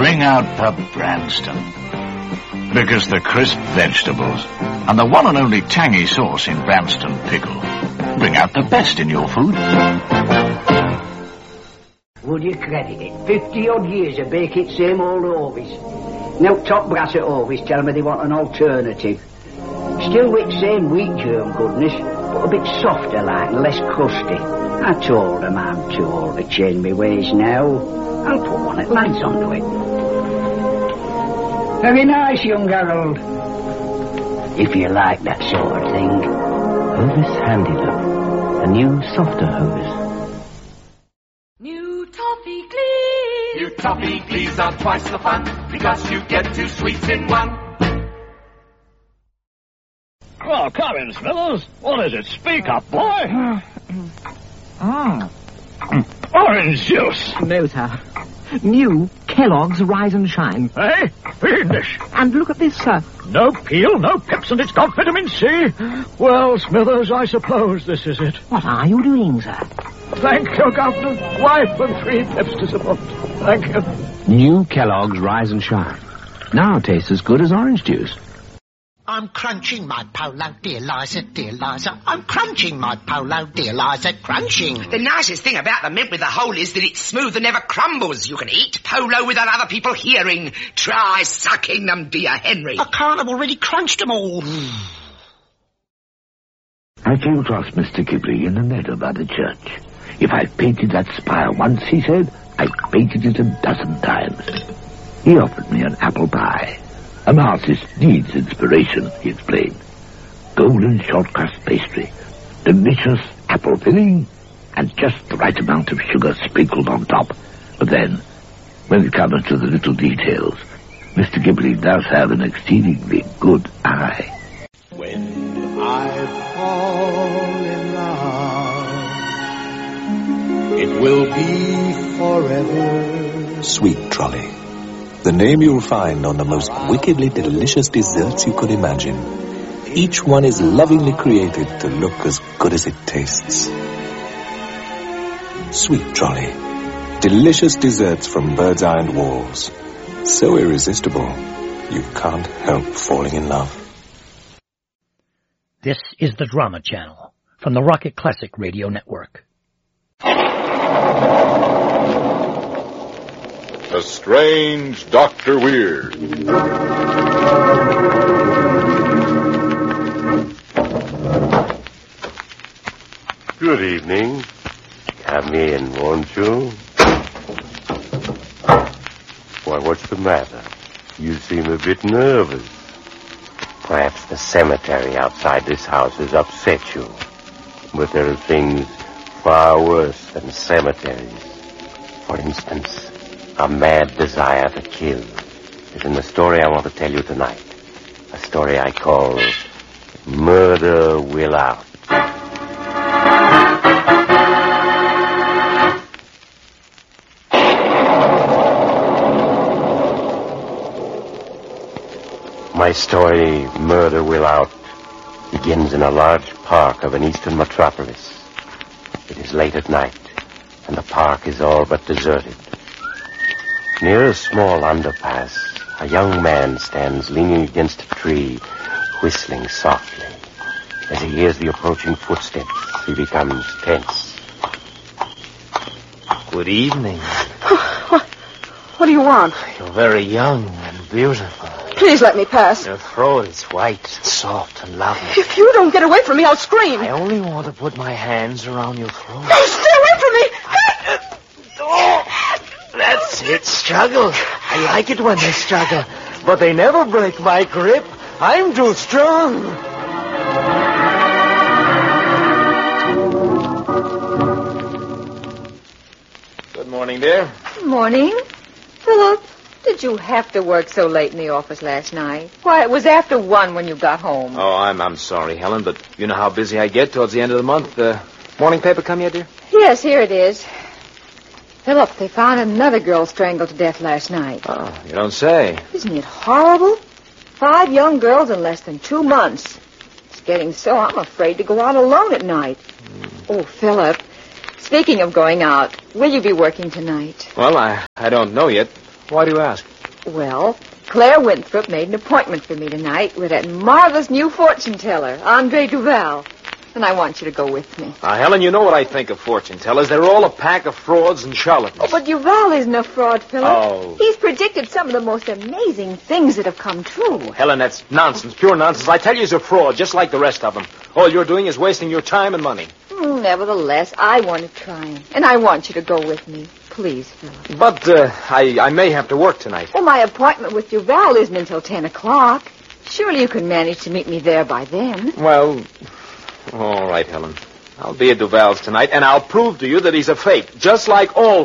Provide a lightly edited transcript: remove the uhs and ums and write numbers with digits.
bring out the Branston. Because the crisp vegetables and the one and only tangy sauce in Branston pickle bring out the best in your food. Would you credit it? 50-odd years of baking same old Ovis. Now top brass at Ovis tell me they want an alternative. Still with same wheat germ goodness, but a bit softer like and less crusty. I told them I'm too old to change my ways now. I'll put one at Lads onto it. Very nice, young Harold. If you like that sort of thing. Hovis Handy Love. A new, softer Hovis. New Toffee Glees. New Toffee Glees are twice the fun because you get 2 sweets in one. Oh, come in, Smithers. What is it? Speak up, boy. Orange juice. No, sir. New Kellogg's Rise and Shine. Eh? Fiendish. And look at this, sir. No peel, no pips, and it's got vitamin C. Well, Smithers, I suppose this is it. What are you doing, sir? Thank you, Governor. Wife and 3 pips to support. Thank you. New Kellogg's Rise and Shine. Now tastes as good as orange juice. I'm crunching my polo, dear Liza, dear Liza. I'm crunching my polo, dear Liza, crunching. The nicest thing about the mint with the hole is that it's smooth and never crumbles. You can eat polo without other people hearing. Try sucking them, dear Henry. I can't, I've already crunched them all. I came across Mr. Ghibli in the meadow by the church. If I've painted that spire once, he said, I've painted it 12 times. He offered me an apple pie. An artist needs inspiration, he explained. Golden short crust pastry, delicious apple filling, and just the right amount of sugar sprinkled on top. But then, when it comes to the little details, Mr. Ghibli does have an exceedingly good eye. When I fall in love, it will be forever. Sweet Trolley. The name you'll find on the most wickedly delicious desserts you could imagine. Each one is lovingly created to look as good as it tastes. Sweet Trolley. Delicious desserts from Bird's Eye and Walls. So irresistible, you can't help falling in love. This is the Drama Channel from the Rocket Classic Radio Network. The Strange Dr. Weird. Good evening. Come in, won't you? Why, what's the matter? You seem a bit nervous. Perhaps the cemetery outside this house has upset you. But there are things far worse than cemeteries. For instance, a mad desire to kill is in the story I want to tell you tonight. A story I call Murder Will Out. My story, Murder Will Out, begins in a large park of an eastern metropolis. It is late at night, and the park is all but deserted. Near a small underpass, a young man stands leaning against a tree, whistling softly. As he hears the approaching footsteps, he becomes tense. Good evening. What do you want? You're very young and beautiful. Please let me pass. Your throat is white, soft, and lovely. If you don't get away from me, I'll scream. I only want to put my hands around your throat. Oh, stay away from me! Oh, that's it, struggle. I like it when they struggle, but they never break my grip. I'm too strong. Good morning, dear. Good morning. Philip, did you have to work so late in the office last night? Why, it was after 1 when you got home. Oh, I'm sorry, Helen, but you know how busy I get towards the end of the month. Morning paper come yet, dear? Yes, here it is. Philip, they found another girl strangled to death last night. Oh, you don't say. Isn't it horrible? 5 young girls in less than 2 months. It's getting so I'm afraid to go out alone at night. Oh, Philip, speaking of going out, will you be working tonight? Well, I don't know yet. Why do you ask? Well, Claire Winthrop made an appointment for me tonight with that marvelous new fortune teller, Andre Duval. And I want you to go with me. Now, Helen, you know what I think of fortune tellers. They're all a pack of frauds and charlatans. Oh, but Duval isn't a fraud, Philip. Oh. He's predicted some of the most amazing things that have come true. Helen, that's nonsense, pure nonsense. I tell you he's a fraud, just like the rest of them. All you're doing is wasting your time and money. Nevertheless, I want to try him. And I want you to go with me. Please, Philip. But I may have to work tonight. Well, my appointment with Duval isn't until 10 o'clock. Surely you can manage to meet me there by then. Well, all right, Helen. I'll be at Duval's tonight, and I'll prove to you that he's a fake, just like all